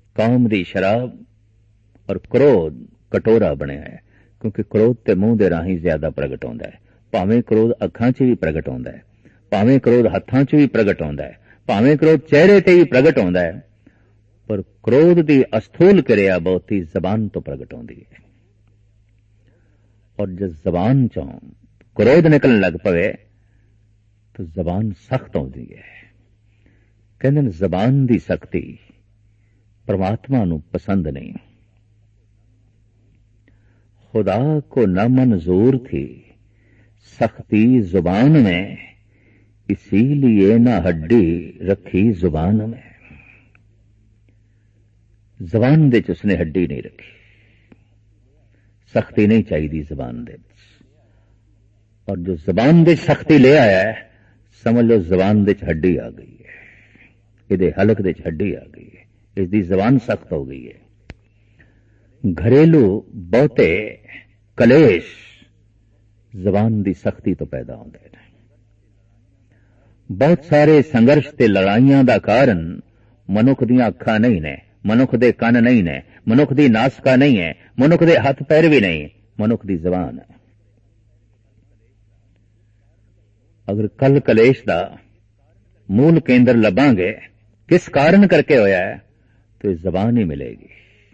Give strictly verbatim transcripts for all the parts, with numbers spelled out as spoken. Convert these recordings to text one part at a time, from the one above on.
कौम दी शराब और क्रोध कटोरा बनिया है, क्योंकि क्रोध ते मूंह दे राही ज्यादा प्रगट होंदा है। भावें क्रोध अखां च भी प्रगट होंदा है, भावें क्रोध हत्थां च भी प्रगट होंदा है, भावें क्रोध चेहरे ते भी प्रगट होंदा है, पर क्रोध दी अस्थूल क्रिया बहुती जबान तो प्रगट होंदी है। और जब जबान चों क्रोध निकलने लग पवे तो जबान सख्त होती है। कहते हैं जबान दी सख्ती परमात्मा नू पसंद नहीं। खुदा को न मंजूर थी सख्ती जुबान में, इसीलिए न हड्डी रखी जुबान में। जबान दे च उसने हड्डी नहीं रखी, सख्ती नहीं चाहिए जबान दे। और जो जबान दे सख्ती ले आया है, समझ लो जबान दे च हड्डी आ गई है, इहदे हलक दे च हड्डी आ गई है, इसकी जबान सख्त हो गई है। घरेलू बहुते कलेश जबान दी सख्ती तो पैदा होंदे ने। बहुत सारे संघर्ष ते लड़ाइयां दा कारण मनुख दी अखां नहीं ने, मनुख दे कन नहीं ने, मनुख दी नासका नहीं है, मनुख दे हथ पैर भी नहीं, मनुख दी जबान है। अगर कल कलेश दा मूल केंद्र लभांगे किस कारण करके होया है, तो ये जबान ही मिलेगी।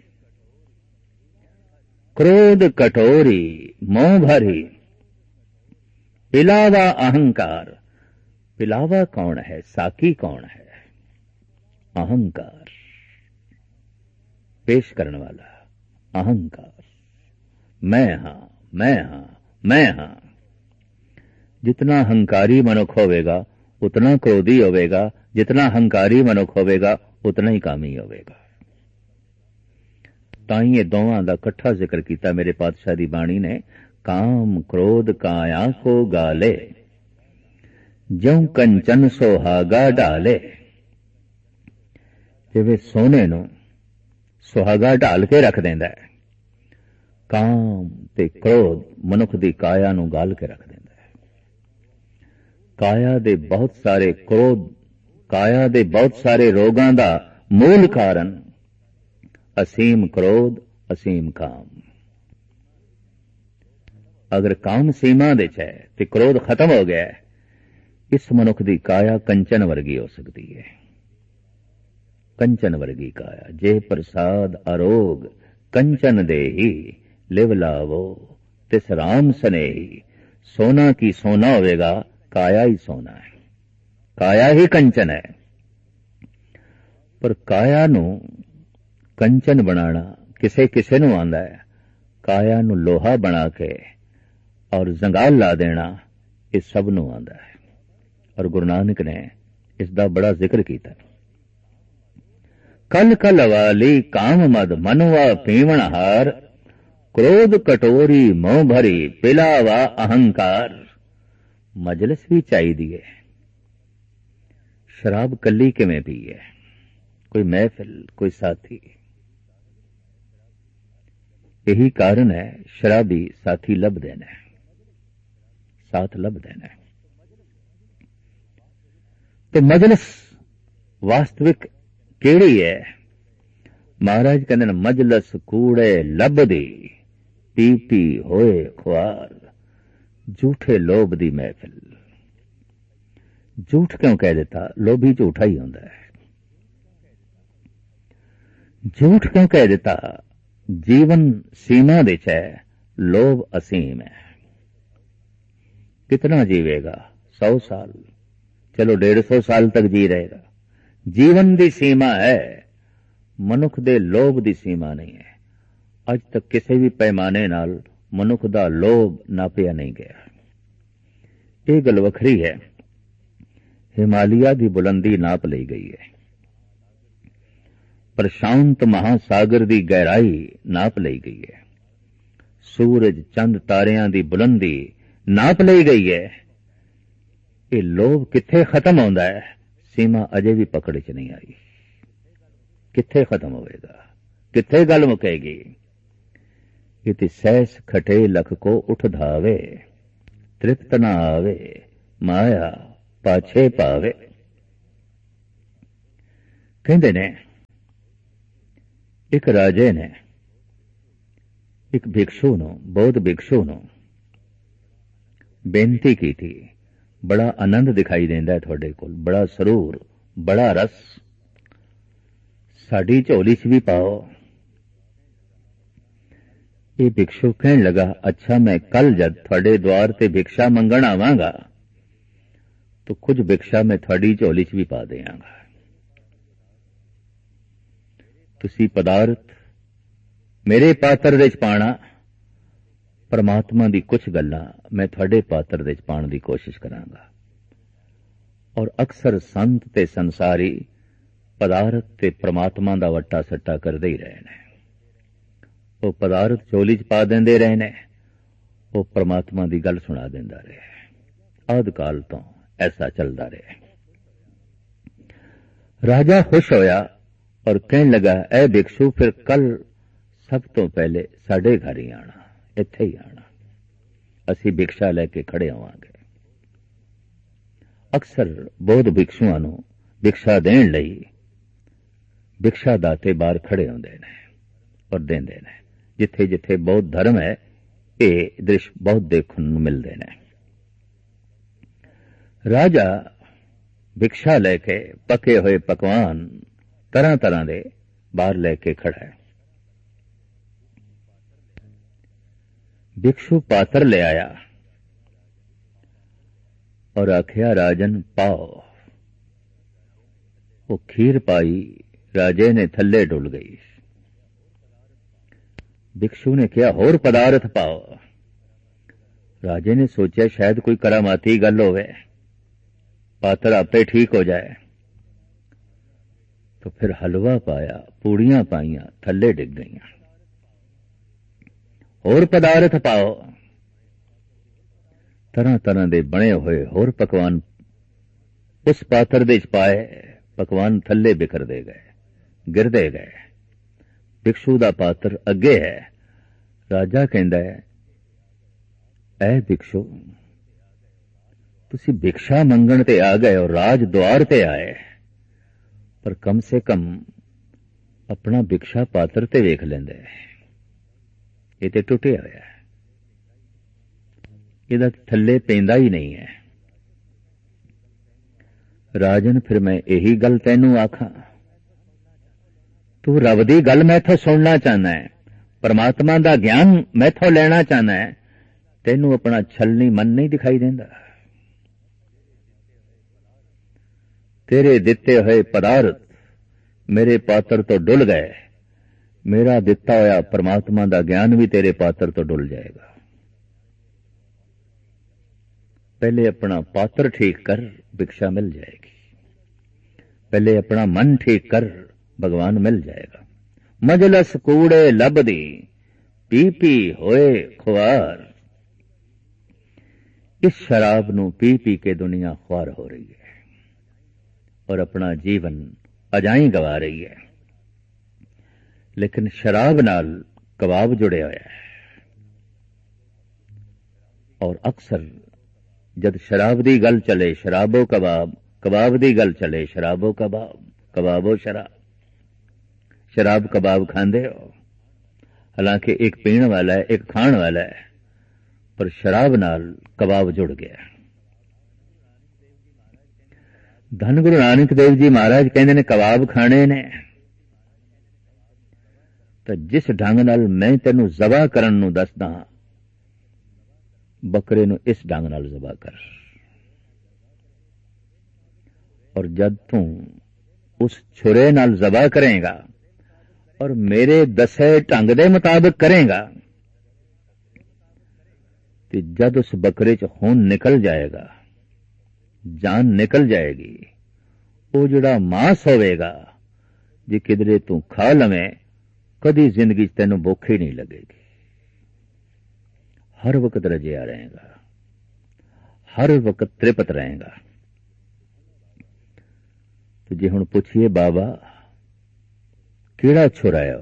क्रोध कटोरी मोह भरी पिलावा अहंकार। पिलावा कौन है, साकी कौन है? अहंकार, पेश करने वाला अहंकार। मैं हां, मैं हां, मैं हां। जितना हंकारी मनुख होवेगा उतना क्रोधी होवेगा, जितना हंकारी मनुख होवेगा उतना ही कामी होवेगा। ताई ये दोवां दा इकट्ठा जिक्र किया मेरे पातशाह दी बाणी ने। काम क्रोध काया को गाले, ज्यों कंचन सुहागा डाले। जिवें सोने नूं सुहागा ढाल के रख देंदा है, काम ते क्रोध मनुख दी काया नूं गाल के रख देंदा है। काया दे बहुत सारे क्रोध, काया दे बहुत सारे रोगां दा मूल कारण असीम क्रोध, असीम काम। अगर काम सीमा दे च है ते क्रोध खत्म हो गया है, इस मनुख दी काया कंचन वर्गी हो सकती है। कंचन वर्गी काया। जे प्रसाद अरोग कंचन देही, लिव लावो तिस राम स्नेही। सोना की सोना होवेगा, काया ही सोना है, काया ही कंचन है। पर काया नू कंचन बनाना किसे किसे नू आंदा है, काया नू लोहा बना के और जंगाल ला देना ये सब नू आंदा है। और गुरु नानक ने इसका बड़ा जिक्र किया। कल कल वाली काम मद मनवा पीवण हार, क्रोध कटोरी मोह भरी पिलावा अहंकार। मजलिस भी चाहिए है। शराब कली किवें पी है, कोई महफिल, कोई साथी। यही कारण है शराबी साथी लब देना है, साथ लब देना है। तो मजलिस वास्तविक केड़ी है? महाराज कहते हैं मजलिस कूड़े लभदी, पी पी होए ख्वार। झूठे लोभ दी महफिल। झूठ क्यों कह देता? लोभी झूठा ही होता है। झूठ क्यों कह देता? जीवन सीमा दे च है, लोभ असीम है। कितना जीवेगा? सौ साल, चलो डेढ़ सौ साल तक जी रहेगा। जीवन दी सीमा है, मनुख दे लोभ दी सीमा नहीं है। अज तक किसी भी पैमाने नाल मनुख दा लोभ नापिया नहीं गया। ये गल वखरी है, हिमालय की बुलंदी नाप ली गई है, प्रशांत महासागर की गहराई नाप ली गई है, सूरज चंद तारियां की बुलंदी नाप ली गई है। ये लोभ किथे खत्म होंदा है? सीमा अजे भी पकड़ च नहीं आई। किथे खत्म होएगा? किथे गल मुकेगी? इति सैस खटे लख को उठ धावे, तृप्त न आवे माया पाछे पावे। कहते ने ਇੱਕ ਰਾਜੇ ਨੇ ਇੱਕ ਭਿਕਸ਼ੂ ਨੂੰ, ਬੌਧ ਭਿਕਸ਼ੂ ਨੂੰ ਬੇਨਤੀ ਕੀਤੀ, ਬੜਾ ਆਨੰਦ ਦਿਖਾਈ ਦਿੰਦਾ ਹੈ ਤੁਹਾਡੇ ਕੋਲ, ਬੜਾ ਸਰੂਰ, ਬੜਾ ਰਸ, ਸਾਡੀ ਝੋਲੀ 'ਚ ਵੀ ਪਾਓ। ਇਹ ਭਿਕਸ਼ੂ ਕਹਿਣ ਲੱਗਾ, ਅੱਛਾ ਮੈਂ ਕੱਲ ਜਦ ਤੁਹਾਡੇ ਦੁਆਰ ਤੇ ਭਿਕਸ਼ਾ ਮੰਗਣ ਆਵਾਂਗਾ ਤਾਂ ਕੁਝ ਭਿਕਸ਼ਾ ਮੈਂ ਤੁਹਾਡੀ ਝੋਲੀ 'ਚ ਵੀ ਪਾ ਦਿਆਂਗਾ। ਤੁਸੀਂ ਪਦਾਰਥ ਮੇਰੇ ਪਾਤਰ ਦੇ 'ਚ ਪਾਣਾ, ਪਰਮਾਤਮਾ ਦੀ ਕੁਝ ਗੱਲਾਂ ਮੈਂ ਤੁਹਾਡੇ ਪਾਤਰ ਦੇ 'ਚ ਪਾਉਣ ਦੀ ਕੋਸ਼ਿਸ਼ ਕਰਾਂਗਾ। ਔਰ ਅਕਸਰ ਸੰਤ ਤੇ ਸੰਸਾਰੀ ਪਦਾਰਥ ਤੇ ਪਰਮਾਤਮਾ ਦਾ ਵੱਟਾ ਸੱਟਾ ਕਰਦੇ ਹੀ ਰਹੇ ਨੇ। ਉਹ ਪਦਾਰਥ ਝੋਲੀ 'ਚ ਪਾ ਦਿੰਦੇ ਰਹੇ ਨੇ, ਉਹ ਪਰਮਾਤਮਾ ਦੀ ਗੱਲ ਸੁਣਾ ਦਿੰਦਾ ਰਿਹਾ। ਆਦਿ ਕਾਲ ਤੋਂ ਐਸਾ ਚੱਲਦਾ ਰਿਹਾ। ਰਾਜਾ ਖੁਸ਼ ਹੋਇਆ ਔਰ ਕਹਿਣ ਲੱਗਾ, ਐ ਭਿਕਸ਼ੂ ਫਿਰ ਕੱਲ ਸਭ ਤੋਂ ਪਹਿਲੇ ਸਾਡੇ ਘਰ ਹੀ ਆਣਾ, ਇੱਥੇ ਹੀ ਆਣਾ, ਅਸੀਂ ਭਿਕਸ਼ਾ ਲੈ ਕੇ ਖੜੇ ਹੋਵਾਂਗੇ। ਅਕਸਰ ਬੌਧ ਭਿਕਸ਼ੂਆਂ ਨੂੰ ਭਿਕਸ਼ਾ ਦੇਣ ਲਈ ਭਿਕਸ਼ਾ ਦਾਤੇ ਬਾਹਰ ਖੜੇ ਹੁੰਦੇ ਨੇ ਔਰ ਦਿੰਦੇ ਨੇ। ਜਿੱਥੇ ਜਿੱਥੇ ਬੌਧ ਧਰਮ ਹੈ ਇਹ ਦ੍ਰਿਸ਼ ਬਹੁਤ ਦੇਖਣ ਨੂੰ ਮਿਲਦੇ ਨੇ। ਰਾਜਾ ਭਿਕਸ਼ਾ ਲੈ ਕੇ ਪਕੇ ਹੋਏ ਪਕਵਾਨ ਤਰ੍ਹਾਂ ਤਰ੍ਹਾਂ ਦੇ ਬਾਹਰ ਲੈ ਕੇ ਖੜਾ ਹੈ। ਭਿਕਸ਼ੂ ਪਾਤਰ ਲੈ ਆਇਆ ਔਰ ਆਖਿਆ, ਰਾਜਨ ਪਾਓ। ਉਹ ਖੀਰ ਪਾਈ, ਰਾਜੇ ਨੇ ਥੱਲੇ ਡੁੱਲ ਗਈ। ਭਿਕਸ਼ੂ ਨੇ ਕਿਹਾ, ਹੋਰ ਪਦਾਰਥ ਪਾਓ। ਰਾਜੇ ਨੇ ਸੋਚਿਆ ਸ਼ਾਇਦ ਕੋਈ ਕਰਾਮਾਤੀ ਗੱਲ ਹੋਵੇ, ਪਾਤਰ ਆਪੇ ਠੀਕ ਹੋ ਜਾਏ। तो फिर हलवा पाया, पूड़ियां पाइयां, थल्ले डिग गईयां। होर पदार्थ पाओ, तरह तरह दे बने हुए होर पकवान उस पात्र दे पाए, पकवान थल्ले बिखरदे गए, गिरदे गए। भिक्षु दा पात्र अगे है। राजा कहंदा है, ऐ भिक्षु तुसी भिक्षा मंगण ते आ गए और राज द्वार ते आए, पर कम से कम अपना भिक्षा पात्र ते वेख लेंदे। ये ते टुटिया होया है, इहदा थल्ले पैंदा ही नहीं है। राजन फिर मैं यही गल तैनू आखां, तू रब दी गल मैथों सुनना चाहना है, परमात्मा दा ज्ञान मैथों लेना चाहना है, तैनू अपना छलनी मन नहीं दिखाई देंदा। तेरे दिते हुए पदार्थ मेरे पात्र तो डुल गए, मेरा दिता होया परमात्मा दा ज्ञान भी तेरे पात्र तो डुल जाएगा। पहले अपना पात्र ठीक कर, भिक्षा मिल जाएगी। पहले अपना मन ठीक कर, भगवान मिल जाएगा। मजलस कूड़े लबदी, पी पी होए खुआर। इस शराब नू पी पी के दुनिया ख्वार हो रही है और अपना जीवन अजाई गवा रही है। लेकिन शराब नाल कबाब जुड़े होया है, और अक्सर जद शराब दी गल चले शराबो कबाब, कबाब दी गल चले शराबो कबाब, कबाबो शराब। शराब कबाब खांदे हो, हालांकि एक पीण वाला है एक खाण वाला है, पर शराब नाल कबाब जुड़ गया। धन गुरु नानक देव जी महाराज कहते ने कबाब खाने ने, तो जिस ढंग नाल मैं तेनू जबा करन नू दसदा, बकरे नू इस ढंग नाल जबा कर। और जब तू उस छुरे नाल जबा करेगा और मेरे दसे ढंग दे मुताबिक करेगा, तो जब उस बकरे च खून निकल जाएगा, जान निकल जाएगी, वो जड़ा मांस होवेगा जे किधरे तू खा लवें, कदी जिंदगी तेनू भुख ही नहीं लगेगी। हर वक्त रजिया रहेगा, हर वक्त तृप्त रहेगा। तो जे हुण पुछिए बाबा केड़ा छुराया,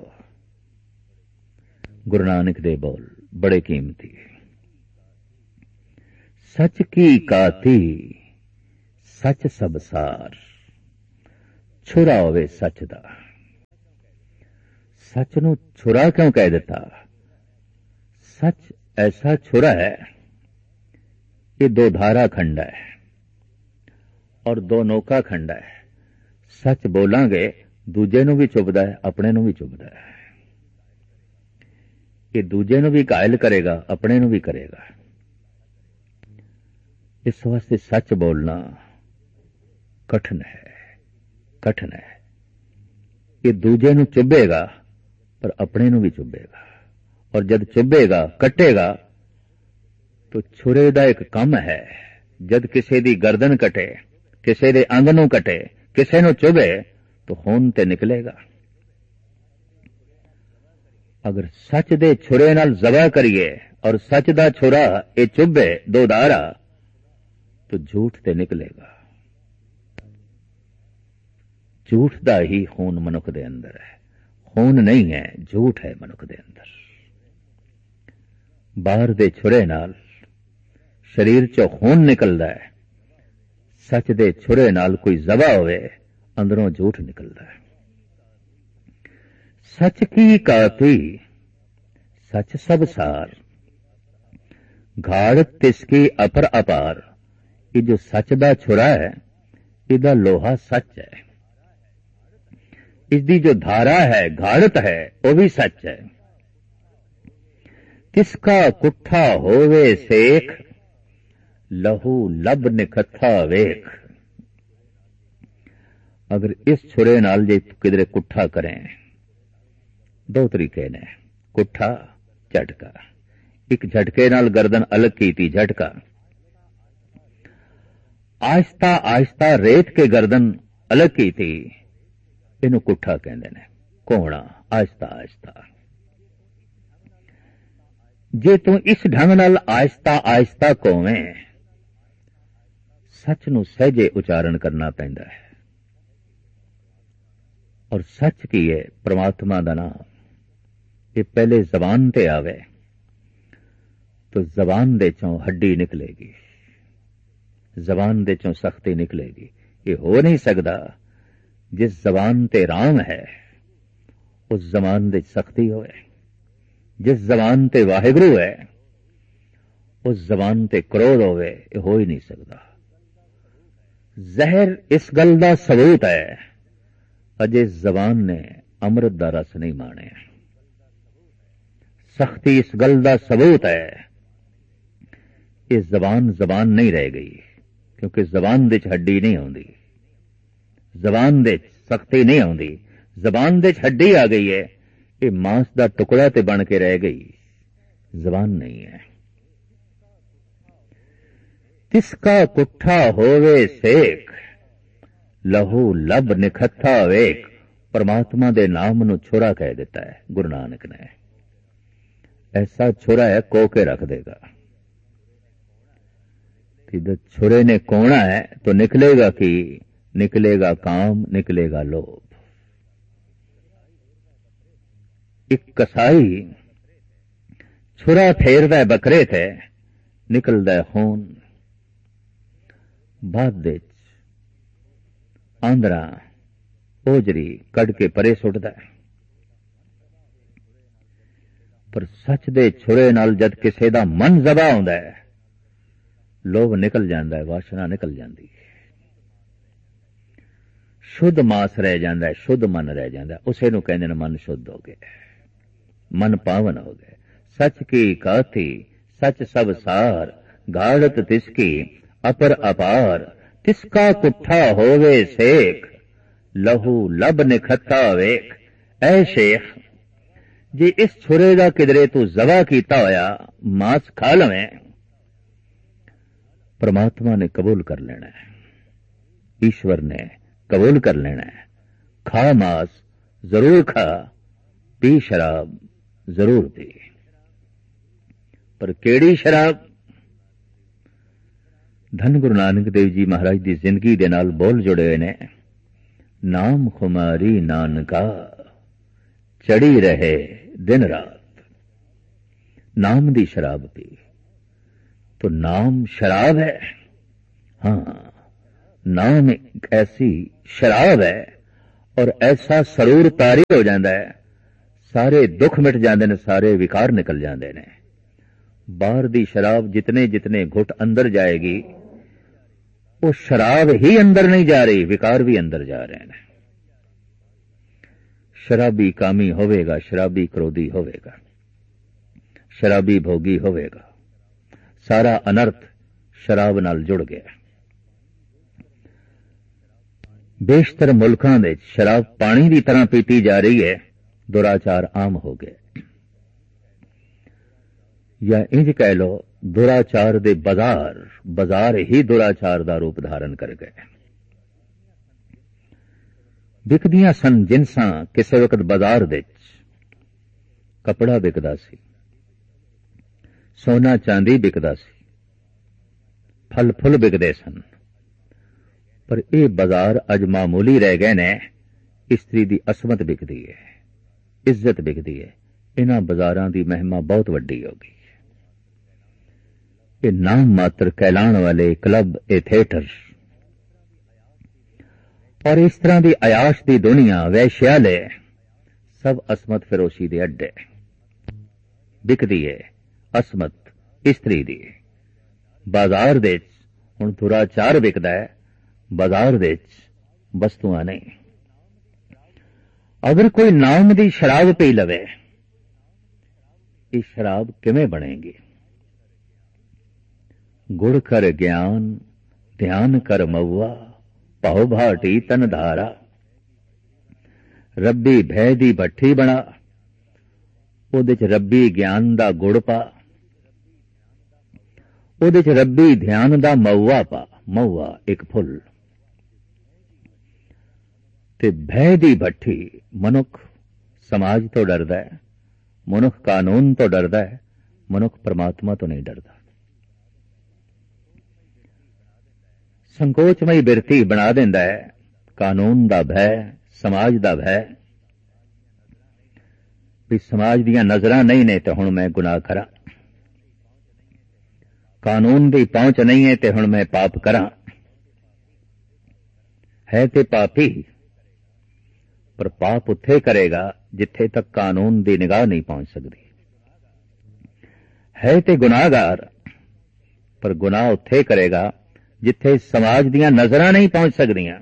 गुरु नानक दे बोल बड़े कीमती। सच की काती सच सबसार, छुरा होवे सच दा। सच नूं छुरा क्यों कह दिता? सच ऐसा छुरा है, ये दो धारा खंड है और दो नौका खंड है। सच बोलांगे दूजे नूं भी चुभदा है, अपने नूं भी चुभदा है। ये दूजे नूं भी घायल करेगा, अपने नूं भी करेगा। इस वास्ते सच बोलना कठिन है, कठिन है। ये दूजे नूं चुभेगा पर अपने नूं भी चुभेगा, और जब चुभेगा कटेगा तो छुरे दा एक कम है। जद किसी दी गर्दन कटे, किसी दे अंग नूं कटे, किसी नूं चुभे तो खून ते निकलेगा। अगर सच दे छुरे नाल ज़बा करिए और सच दा छुरा ये चुभे दो धारा तो झूठ ते निकलेगा। झूठ दा ही खून मनुख दे अंदर है, खून नहीं है, झूठ है मनुख दे अंदर। बाहर दे छुरे नाल शरीर चों खून निकलदा है, सच दे छुरे नाल कोई ज़बा होवे अंदरों झूठ निकलदा है। सच की काती सच सब सार, घाड़ तिसकी अपर अपार। ये जो सच दा छुरा है, इदा लोहा सच है। इसकी जो धारा है, घाड़त है, वो भी सच है। किसका कुठा होवे सेख, लहू लब निखथा वेख। अगर इस छुरे नाल जे किधरे कुठा करें, दो तरीके ने, कुठा झटका। एक झटके नाल गर्दन अलग कीती, झटका। आहिस्ता आहिस्ता रेत के गर्दन अलग कीती, इनू कुठा कहंदे ने, कोहणा। आहिस्ता आहिस्ता जे तू इस ढंग नाल आहिस्ता आहिस्ता कोवें, सच नू सहजे उचारण करना पैंदा है। और सच की है परमात्मा दा नाम, ये पहले जबान ते आवे तो जबान दे चों हड्डी निकलेगी, जबान दे चों सख्ती निकलेगी। ये हो नहीं सकता जिस जबान ते राम है उस जबान दे सख्ती होए, जिस जबान ते वाहिगुरु है उस जबान ते क्रोध होवे, ये हो ही नहीं सकता। जहर इस गल दा सबूत है, अजे जबान ने अमृत दा रस नहीं माने। सख्ती इस गल दा सबूत है, ये जबान जबान नहीं रह गई, क्योंकि जबान दे च हड्डी नहीं आउंदी, जबान दे सख्ती नहीं आउंदी। जबान दे च हड्डी आ गई है, ये मांस दा टुकड़ा ते बन के रह गई, जबान नहीं है। तिसका कुठा होवे सेक, लहू लब निखथा वेख। परमात्मा दे नाम नू छुरा कह देता है गुरु नानक ने। ऐसा छुरा है को के रख देगा। जब छुरे ने कोना है तो निकलेगा कि निकलेगा काम, निकलेगा लोभ। एक कसाई छुरा फेरदा है बकरे थे, निकलदा है खून। बाद दे आंदरा ओजरी कड़ के परे सुटदा है। पर सच दे छुरे नाल जद किसे दा मन ज़बा हुंदा है, लोभ निकल जाता है, वासना निकल जाती है, शुद्ध मास रह जाता है, शुद्ध मन रह जाता है। उसे नूं कहंदे ने मन शुद्ध हो गए, मन पावन हो गए। सच की काथी सच सब सार, घाड़त तिसकी अपर अपार। तिसका कुठा होवे सेख, लहू लब निखता वेख। ऐ शेख, जे इस छुरे दा किधरे तू ज़बा कीता होया मांस खा लवें, परमात्मा ने कबूल कर लेना है, ईश्वर ने कबूल कर लेना है। खा मांस जरूर खा, पी शराब जरूर पी, पर केड़ी शराब? धन गुरु नानक देव जी महाराज की जिंदगी दे नाल बोल जुड़े हुए ने। नाम खुमारी नानका, चढ़ी रहे दिन रात। नाम दी शराब पी तो नाम शराब है। हाँ, नाम एक ऐसी शराब है और ऐसा सरूर तारी हो जाता है, सारे दुख मिट जाते हैं, सारे विकार निकल जाते हैं। बाहर दी शराब जितने जितने घुट अंदर जाएगी, वो शराब ही अंदर नहीं जा रही, विकार भी अंदर जा रहे हैं। शराबी कामी होवेगा, शराबी क्रोधी होवेगा, शराबी भोगी होवेगा। सारा अनर्थ शराब नाल जुड़ गया। बेशतर मुल्कां दे शराब पानी की तरह पीती जा रही है, दुराचार आम हो गए, या इंज कह लो दुराचार दे बाजार बाजार ही दुराचार का रूप धारण कर गए। विकदियां सन जिनसां किसी वक्त बाजार दे कपड़ा विकदा सी, सोना चांदी विकदा सी, फल फुल विकदे सन, पर यह बाजार अज मामूली रह गए ने। इस्त्री की असमत विकदी है, इज्जत विकदी है। इन्हां बाजारां की महिमा बहुत वड्डी होगी। ये नाम मात्र कहलाने वाले क्लब, ए थिएटर और इस तरह की अयाश की दुनिया, वैश्यालय, सब असमत फिरोशी के अड्डे विकदी है। असमत इस्त्री दी बाजार दे हुण दुराचार विकदा है, बाजार दे वस्तुआं नहीं। अगर कोई नाम की शराब पी लवे, ये शराब किवें बनेगी? गुड़ कर ज्ञान, ध्यान कर मऊआ, भाव भाटी तन धारा। रब्बी भय दी भट्ठी बना, उहदे च रब्बी ज्ञान दा गुड़ पा, उहदे च रब्बी ध्यान दा मऊआ पा। मऊआ एक फुल ते भय दी भट्ठी। मनुख समाज तो डरदा है, मनुख कानून तो डरदा है, मनुख परमात्मा तो नहीं डरदा। संकोचमई बिरती बना देंदा है, कानून दा भय, समाज दा भय, भी समाज दियां नजरां नहीं ने ते हुण मैं गुनाह करां, कानून दी पहुंच नहीं है ते हुण मैं पाप करां। है ते पापी, पर पाप उत्थे करेगा जिथे तक कानून दी निगाह नहीं पहुंच सकती। है ते गुनाहगार, पर गुनाह उत्थे करेगा जिथे समाज दियां नजरां नहीं पहुंच सकदियां।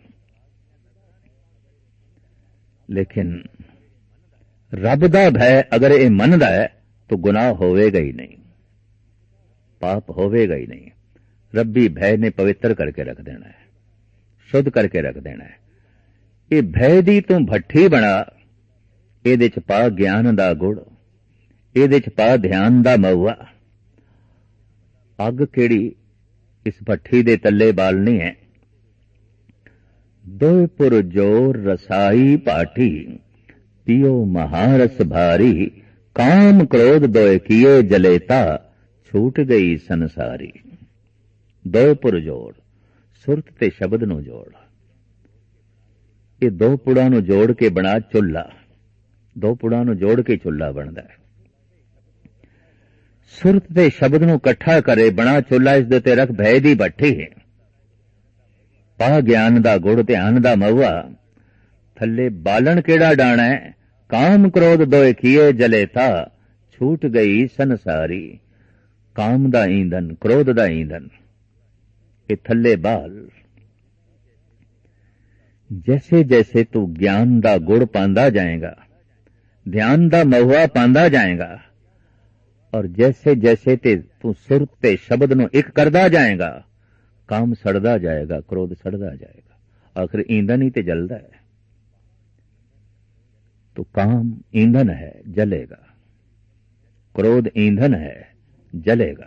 लेकिन रब दा भय अगर ये मनदा है तो गुनाह होवेगा ही नहीं, पाप होवेगा ही नहीं। रब्बी भय ने पवित्र करके रख देना है, शुद्ध करके रख देना है। ये भय दी तू भट्ठी बना, इहदे च पा ज्ञान दा गुड़, इहदे च पा ध्यान दा मऊआ। अग केड़ी इस भट्ठी दे तले बालनी है। दोय पुर जोर रसाई पाठी, पियो महारस भारी। काम क्रोध दोय किए जलेता, छूट गई संसारी। दोय पुर जोड़, सुरत ते शब्द नूं जोड़। ये दो पुड़ां नूं जोड़ के बना चुल्ला, दो पुड़ां नूं जोड़ के चुल्ला बनदा है। सुरत दे शब्द नूं इकट्ठा करे बना चुल्ला, इस दे ते रख भय दी भट्ठी है। पा ज्ञान दा गुड़, ध्यान दा मऊआ। थल्ले बालन केड़ा डाणा है, काम क्रोध दोए किए जलेता, छूट गई संसारी। काम दा ईंधन, क्रोध दा ईंधन, ये थल्ले बाल। जैसे जैसे तू ज्ञान दा गुड़ पांदा जाएगा, ध्यान दा महुआ पांदा जाएगा, और जैसे जैसे ते तू सुर ते शब्द नूं एक करदा जाएगा, काम सड़दा जाएगा, क्रोध सड़दा जाएगा। आखिर ईंधन ही ते जलदा है। तो काम ईंधन है, जलेगा। क्रोध ईंधन है, जलेगा।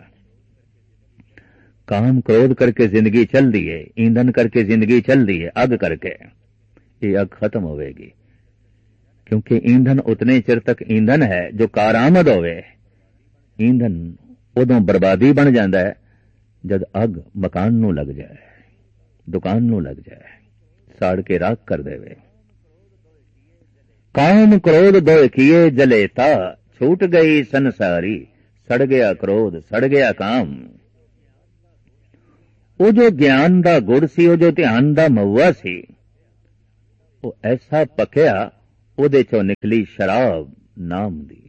काम क्रोध करके जिंदगी चल दी है, ईंधन करके जिंदगी चल दी है, अग करके। ये अग खत्म होवेगी, क्योंकि ईंधन उतने चिर तक ईंधन है जो कारामद होवे। ईंधन उदों बर्बादी बन जाता है जद अग मकान नूं लग जाए, दुकान नूं लग जाए, साड़ के राख कर देवे। काम क्रोध दो किए जलेता, छूट गई संसारी। सड़ गया क्रोध, सड़ गया काम। वो जो ज्ञान दा गुड़ सी, वो जो ध्यान दा महुआ सी, वो ऐसा पकिया, उहदे चों निकली शराब, ਨਾਮ ਦੀ।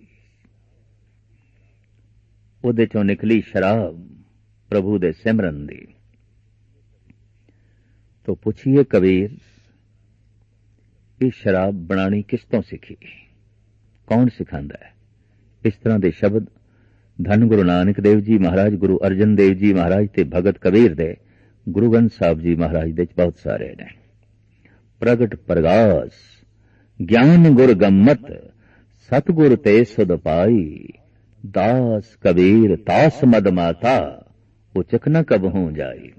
ਉਹਦੇ ਚੋਂ ਨਿਕਲੀ ਸ਼ਰਾਬ ਪ੍ਰਭੂ ਦੇ ਸਿਮਰਨ ਦੀ। ਤੋ ਪੁੱਛੀਏ ਕਬੀਰ, ਇਹ ਸ਼ਰਾਬ ਬਣਾਣੀ ਕਿਸ ਤੋਂ ਸਿੱਖੀ? ਕੌਣ ਸਿਖਾਉਂਦਾ ਹੈ? ਇਸ ਤਰ੍ਹਾਂ ਦੇ ਸ਼ਬਦ ਧੰਨ ਗੁਰੂ ਨਾਨਕ ਦੇਵ ਜੀ ਮਹਾਰਾਜ, ਗੁਰੂ ਅਰਜਨ ਦੇਵ ਜੀ ਮਹਾਰਾਜ ਤੇ ਭਗਤ ਕਬੀਰ ਦੇ, ਗੁਰੂ ਗ੍ਰੰਥ ਸਾਹਿਬ ਜੀ ਮਹਾਰਾਜ ਦੇ ਬਹੁਤ ਸਾਰੇ ਨੇ। ਪ੍ਰਗਟ ਪ੍ਰਗਾਸ ਗਿਆਨ ਗੁਰ ਗੰਮਤ, ਸਤਿਗੁਰ ਤੇ ਸੁਧ ਪਾਈ, ਦਾਸ ਕਬੀਰ ਤਾਸ ਮਦ ਮਾਤਾ, ਉਚਕ ਨ ਕਬਹੂ ਜਾਈ।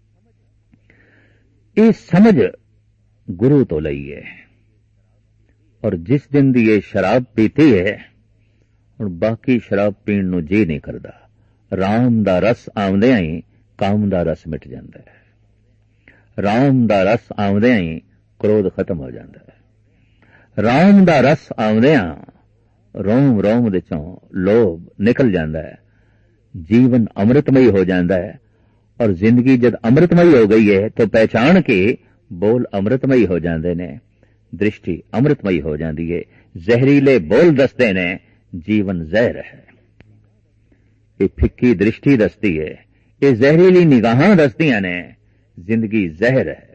ਇਹ ਸਮਝ ਗੁਰੂ ਤੋਂ ਲਈ ਹੈ। ਔਰ ਜਿਸ ਦਿਨ ਦੀ ਇਹ ਸ਼ਰਾਬ ਪੀਤੀ ਹੈ, ਹੁਣ ਬਾਕੀ ਸ਼ਰਾਬ ਪੀਣ ਨੂੰ ਜੀ ਨਹੀਂ ਕਰਦਾ। ਰਾਮ ਦਾ ਰਸ ਆਉਂਦਿਆਂ ਹੀ ਕਾਮ ਦਾ ਰਸ ਮਿਟ ਜਾਂਦਾ ਹੈ। ਰਾਮ ਦਾ ਰਸ ਆਉਂਦਿਆਂ ਹੀ ਕ੍ਰੋਧ ਖਤਮ ਹੋ ਜਾਂਦਾ ਹੈ। ਰਾਮ ਦਾ ਰਸ ਆਉਂਦਿਆਂ ਰੋਮ ਰੋਮ ਦੇ ਚੋਂ ਲੋਭ ਨਿਕਲ ਜਾਂਦਾ ਹੈ। ਜੀਵਨ ਅੰਮ੍ਰਿਤਮਈ ਹੋ ਜਾਂਦਾ ਹੈ। ਔਰ ਜ਼ਿੰਦਗੀ ਜਦ ਅੰਮ੍ਰਿਤਮਈ ਹੋ ਗਈ ਹੈ ਤਾਂ ਪਹਿਚਾਣ ਕੇ ਬੋਲ ਅੰਮ੍ਰਿਤਮਈ ਹੋ ਜਾਂਦੇ ਨੇ, ਦ੍ਰਿਸ਼ਟੀ ਅੰਮ੍ਰਿਤਮਈ ਹੋ ਜਾਂਦੀ ਹੈ। ਜ਼ਹਿਰੀਲੇ ਬੋਲ ਦੱਸਦੇ ਨੇ ਜੀਵਨ ਜ਼ਹਿਰ ਹੈ। ਇਹ ਫਿੱਕੀ ਦ੍ਰਿਸ਼ਟੀ ਦੱਸਦੀ ਹੈ, ਇਹ ਜ਼ਹਿਰੀਲੀ ਨਿਗਾਹਾਂ ਦੱਸਦੀਆਂ ਨੇ ਜ਼ਿੰਦਗੀ ਜ਼ਹਿਰ ਹੈ।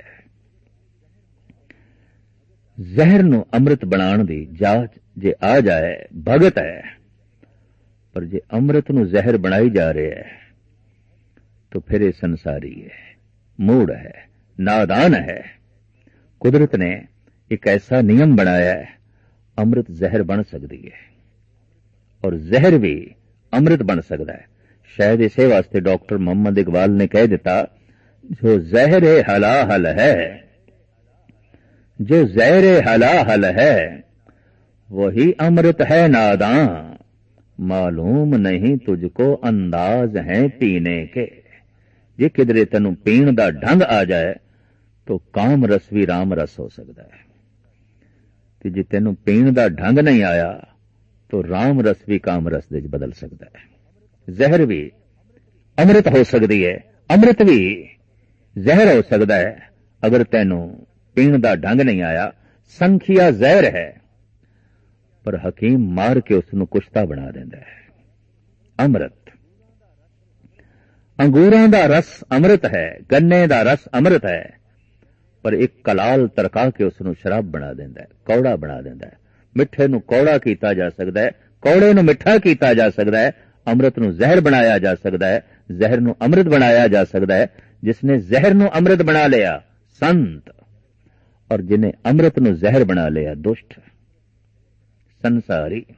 ਜ਼ਹਿਰ ਨੂੰ ਅੰਮ੍ਰਿਤ ਬਣਾਉਣ ਦੀ ਜਾਚ ਜੇ ਆ ਜਾਏ ਭਗਤ ਹੈ, ਪਰ ਜੇ ਅੰਮ੍ਰਿਤ ਨੂੰ ਜ਼ਹਿਰ ਬਣਾਈ ਜਾ ਰਿਹਾ ਹੈ ਤਾਂ ਫਿਰ ਇਹ ਸੰਸਾਰੀ ਹੈ, ਮੂੜ ਹੈ, ਨਾਦਾਨ ਹੈ। ਕੁਦਰਤ ਨੇ ਇੱਕ ਐਸਾ ਨਿਯਮ ਬਣਾਇਆ ਹੈ, ਅੰਮ੍ਰਿਤ ਜ਼ਹਿਰ ਬਣ ਸਕਦੀ ਹੈ ਔਰ ਜ਼ਹਿਰ ਵੀ ਅੰਮ੍ਰਿਤ ਬਣ ਸਕਦਾ ਹੈ। ਸ਼ਾਇਦ ਇਸੇ ਵਾਸਤੇ ਡਾਕਟਰ ਮੁਹੰਮਦ ਇਕਬਾਲ ਨੇ ਕਹਿ ਦਿੱਤਾ, ਜੋ ਜ਼ਹਿਰ ਹਲਾਹਲ ਹੈ, जो ज़हर हलाहल है वही अमृत है नादां, मालूम नहीं तुझको अंदाज है पीने के। जे किधरे तेनू पीण दा ढंग आ जाए तो काम रस भी राम रस हो सकता है, ते जे तेनू पीण दा ढंग नहीं आया तो राम रस भी काम रस दे बदल सकता है। जहर भी अमृत हो सकती है, अमृत भी जहर हो सकता है अगर तेनू पीण दा ढंग नहीं आया। संखिया जहर है पर हकीम मार के उसनू कुश्ता बना देंदा है। अमृत अंगूरां दा रस अमृत है, गन्ने दा रस अमृत है, पर एक कलाल तरका के उसनू शराब बना देंदा है, कौड़ा बना देंदा है। मिठे नू कौड़ा कीता जा सकदा है, कौड़े नू मिठा कीता जा सकदा है, अमृत नू जहर बनाया जा सकदा है, जहर नू अमृत बनाया जा सकदा है। जिसने जहर नू अमृत बना लिया संत, और जिन्हें अमृत नू जहर बना लिया दुष्ट संसारी।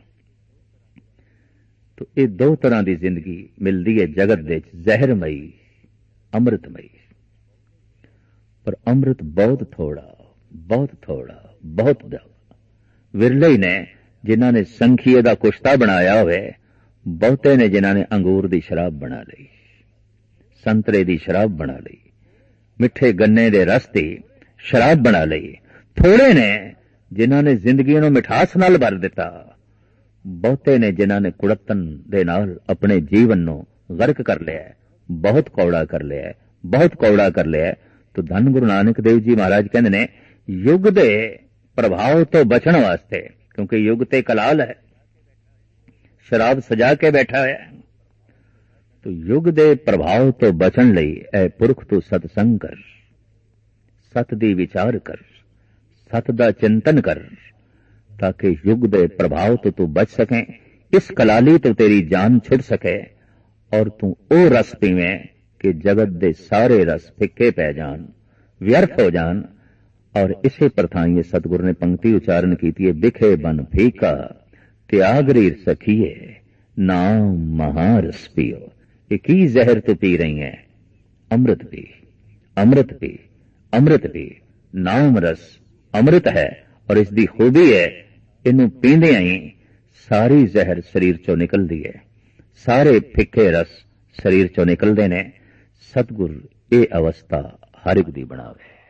तो ये दो तरह की जिंदगी मिलती है जगत दे, जहरमई अमृतमई। पर अमृत बहुत थोड़ा, बहुत थोड़ा, बहुत ज्यादा। विरले ही ने जिन्हों ने संखीए का कुश्ता बनाया हुए, बहुते ने जिन्हों ने अंगूर की शराब बना ली, संतरे की शराब बना ली, मिठे गन्ने के रस की शराब बना ली। थोड़े ने जिन्हों ने जिंदगी नूं मिठास नाल भर दिता, बहुते ने जिन्हों ने कुड़तन दे नाल अपने जीवन नूं गर्क कर लिया, बहुत कौड़ा कर लिया, बहुत कौड़ा कर लिया। तो धन गुरु नानक देव जी महाराज कहते ने युग दे प्रभाव तो बचण वास्ते, क्योंकि युग ते कलाल है, शराब सजा के बैठा है, तो युग दे प्रभाव तो बचण लई ऐ पुरख तू सतसंग कर, सत दी विचार कर, सत दा चिंतन कर, ताकि युग दे प्रभाव तो तू बच सके, इस कलाली तो तेरी जान छुट सके और तू ओ रस पीवे कि जगत दे सारे रस फिक्के पै जान, व्यर्थ हो जान। और इसे प्रथा ये सतगुरु ने पंक्ति उच्चारण की थी, बिखे बन फीका त्याग रीर सखिए नाम महारस पियो। ये की जहर तू पी रही है? अमृत पी, अमृत पी, अमृत पी। नाम रस अमृत है और इसकी खूबी है, इनू पींदे ही सारी जहर शरीर चो निकलती है, सारे फिक्के रस शरीर चो निकलते ने। सतगुर ये अवस्था हर एक दी बनावे।